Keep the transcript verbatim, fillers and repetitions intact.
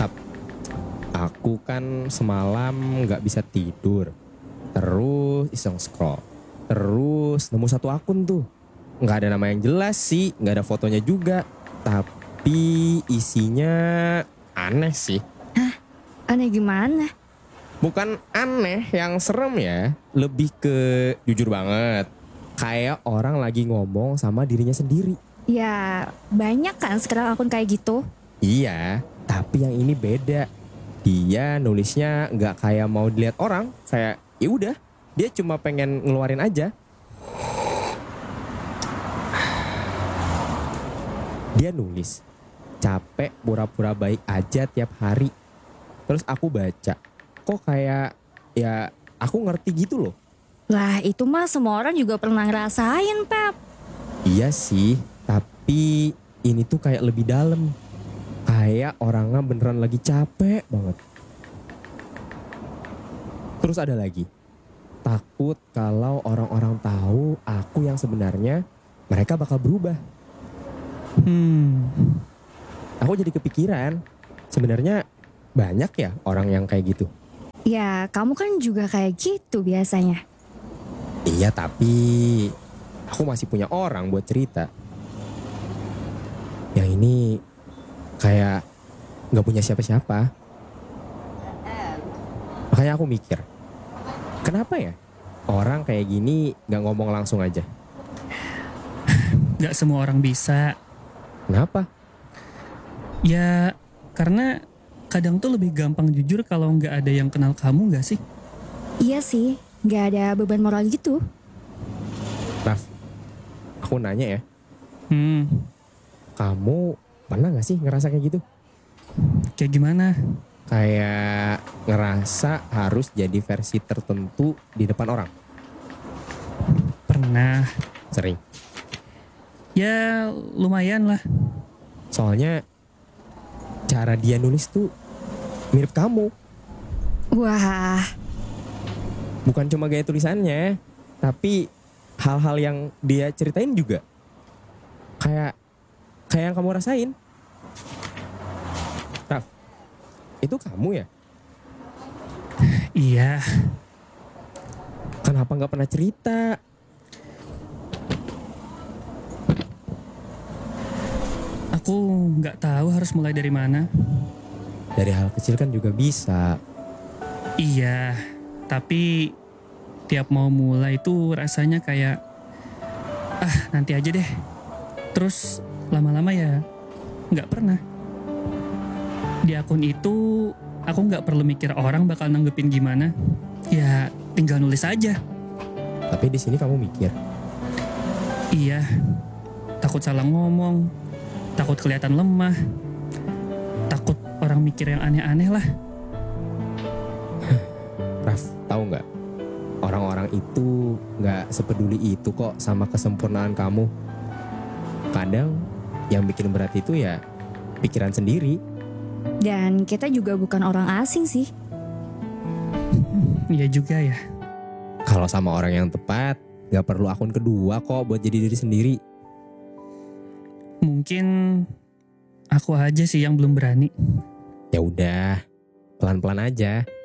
Sap, aku kan semalam nggak bisa tidur. Terus iseng scroll. Terus nemu satu akun tuh. Nggak ada nama yang jelas sih, nggak ada fotonya juga. Tapi isinya aneh sih. Aneh gimana? Bukan aneh yang serem ya. Lebih ke jujur banget. Kayak orang lagi ngomong sama dirinya sendiri. Ya banyak kan sekarang akun kayak gitu. Iya, tapi yang ini beda. Dia nulisnya nggak kayak mau dilihat orang, kayak ya udah, dia cuma pengen ngeluarin aja. Dia nulis, capek pura-pura baik aja tiap hari. Terus aku baca, kok kayak ya aku ngerti gitu loh. Lah itu mah semua orang juga pernah ngerasain, Pep. Iya sih, tapi ini tuh kayak lebih dalam. Kayak orangnya beneran lagi capek banget. Terus ada lagi, takut kalau orang-orang tahu aku yang sebenarnya, mereka bakal berubah. Hmm, Aku jadi kepikiran, sebenarnya banyak ya orang yang kayak gitu. Ya kamu kan juga kayak gitu biasanya. Iya, tapi aku masih punya orang buat cerita. Yang ini kayak gak punya siapa-siapa. Makanya aku mikir, kenapa ya orang kayak gini gak ngomong langsung aja? gak semua orang bisa. Kenapa? Ya, karena kadang tuh lebih gampang jujur kalau nggak ada yang kenal kamu nggak sih? Iya sih, gak ada beban moral gitu. Raf, aku nanya ya, Hmm, kamu pernah gak sih ngerasa kayak gitu? kayak gimana? Kayak ngerasa harus jadi versi tertentu di depan orang? Pernah. Sering. Ya, lumayan lah. Soalnya cara dia nulis tuh mirip kamu. Wah, Bukan cuma gaya tulisannya, tapi hal-hal yang dia ceritain juga. Kayak kayak yang kamu rasain. Raf, itu kamu ya? Iya, Kenapa nggak pernah cerita? aku nggak tahu harus mulai dari mana. Dari hal kecil kan juga bisa. Iya, tapi tiap mau mulai tuh rasanya kayak, ah nanti aja deh. Terus lama-lama ya nggak pernah. Di akun itu aku nggak perlu mikir orang bakal nanggepin gimana. Ya tinggal nulis aja. Tapi di sini kamu mikir, Iya, takut salah ngomong, takut kelihatan lemah, takut orang mikir yang aneh-aneh lah. Raf, tahu nggak? Orang-orang itu nggak sepeduli itu kok sama kesempurnaan kamu. Kadang yang bikin berat itu ya pikiran sendiri. dan kita juga bukan orang asing sih. Iya juga ya. Kalau sama orang yang tepat, nggak perlu akun kedua kok buat jadi diri sendiri. Mungkin aku aja sih yang belum berani. Ya udah, pelan-pelan aja.